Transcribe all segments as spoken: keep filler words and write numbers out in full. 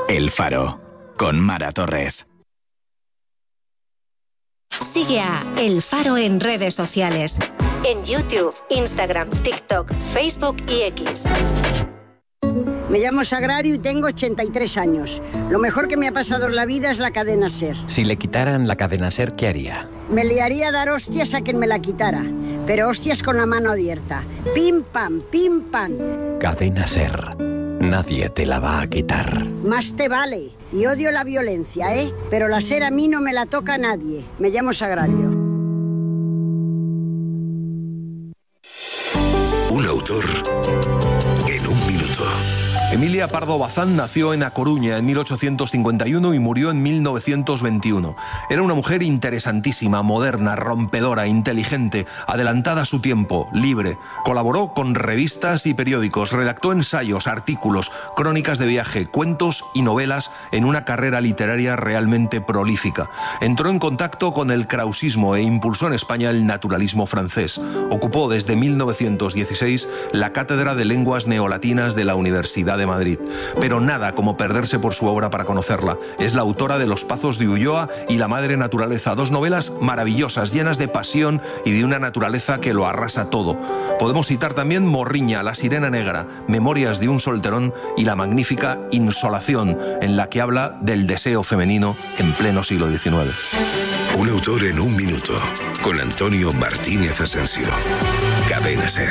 El Faro, con Mara Torres. Sigue a El Faro en redes sociales. En YouTube, Instagram, TikTok, Facebook y X. Me llamo Sagrario y tengo ochenta y tres años. Lo mejor que me ha pasado en la vida es la cadena SER. Si le quitaran la cadena SER, ¿qué haría? Me liaría a dar hostias a quien me la quitara. Pero hostias con la mano abierta. Pim, pam, pim, pam. Cadena SER. Nadie te la va a quitar. Más te vale. Y odio la violencia, ¿eh? Pero la SER a mí no me la toca a nadie. Me llamo Sagrario. Un autor en un minuto. Emilia Pardo Bazán nació en A Coruña en mil ochocientos cincuenta y uno y murió en mil novecientos veintiuno. Era una mujer interesantísima, moderna, rompedora, inteligente, adelantada a su tiempo, libre. Colaboró con revistas y periódicos, redactó ensayos, artículos, crónicas de viaje, cuentos y novelas en una carrera literaria realmente prolífica. Entró en contacto con el krausismo e impulsó en España el naturalismo francés. Ocupó desde mil novecientos dieciséis la cátedra de lenguas neolatinas de la Universidad de Madrid. Pero nada como perderse por su obra para conocerla. Es la autora de Los Pazos de Ulloa y La Madre Naturaleza, dos novelas maravillosas, llenas de pasión y de una naturaleza que lo arrasa todo. Podemos citar también Morriña, La Sirena Negra, Memorias de un solterón y la magnífica Insolación, en la que habla del deseo femenino en pleno siglo diecinueve. Un autor en un minuto, con Antonio Martínez Asensio. Cadena SER.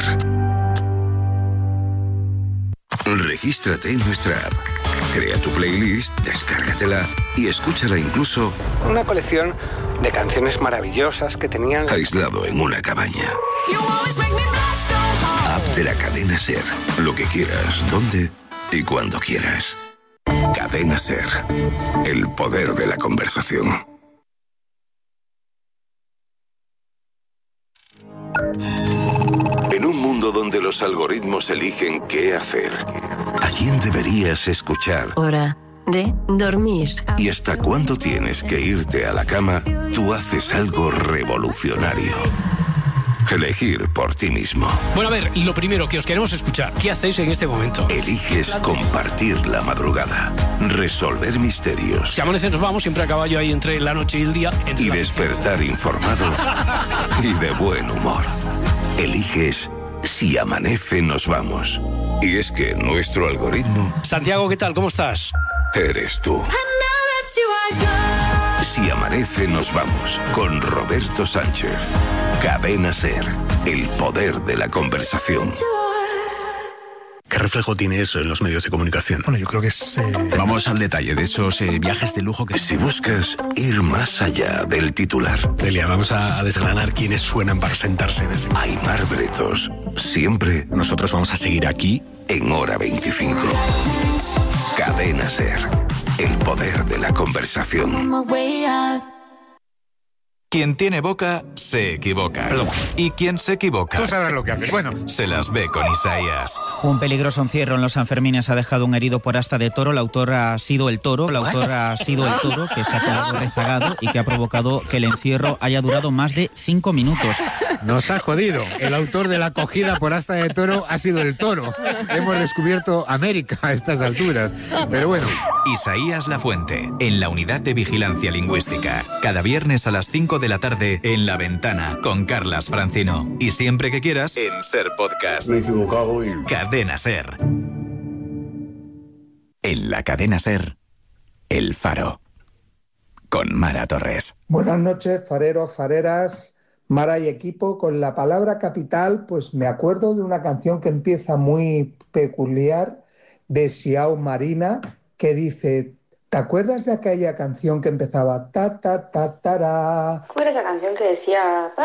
Regístrate en nuestra app. Crea tu playlist, descárgatela y escúchala incluso. Una colección de canciones maravillosas que tenían aislado en una cabaña. App de la Cadena SER. Lo que quieras, donde y cuando quieras. Cadena SER. El poder de la conversación. En un mundo donde los algoritmos eligen qué hacer, ¿a quién deberías escuchar? Hora de dormir. ¿Y hasta cuándo tienes que irte a la cama? Tú haces algo revolucionario. Elegir por ti mismo. Bueno, a ver, lo primero que os queremos escuchar. ¿Qué hacéis en este momento? Eliges compartir la madrugada, resolver misterios. Si amanece nos vamos, siempre a caballo ahí entre la noche y el día. Y despertar informado y de buen humor. Eliges Si amanece nos vamos. Y es que nuestro algoritmo... Santiago, ¿qué tal? ¿Cómo estás? Eres tú. Si amanece nos vamos, con Roberto Sánchez. Cadena SER, el poder de la conversación. ¿Qué reflejo tiene eso en los medios de comunicación? Bueno, yo creo que es... Eh... Vamos al detalle de esos eh, viajes de lujo que... Si buscas ir más allá del titular... Delia, vamos a, a desgranar quiénes suenan para sentarse en ese... Aimar Bretos, siempre... Nosotros vamos a seguir aquí... En Hora veinticinco. Cadena SER, el poder de la conversación. Quien tiene boca, se equivoca. Perdón. Y quien se equivoca... Tú sabrás lo que haces. Bueno. Se las ve con Isaías. Un peligroso encierro en los Sanfermines ha dejado un herido por asta de toro. La autora ha sido el toro. La autora ha sido el toro que se ha quedado rezagado y que ha provocado que el encierro haya durado más de cinco minutos. Nos ha jodido. El autor de la cogida por asta de toro ha sido el toro. Hemos descubierto América a estas alturas. Pero bueno. Isaías Lafuente, en la Unidad de Vigilancia Lingüística. Cada viernes a las cinco de la tarde en La Ventana con Carlas Francino. Y siempre que quieras en SER Podcast. Me he equivocado y... Cadena SER. En la Cadena SER, El Faro. Con Mara Torres. Buenas noches, fareros, fareras, Mara y equipo. Con la palabra capital, pues me acuerdo de una canción que empieza muy peculiar de Xiao Marina, que dice... ¿Te acuerdas de aquella canción que empezaba ta ta ta ta ra? ¿Cómo era esa canción que decía pa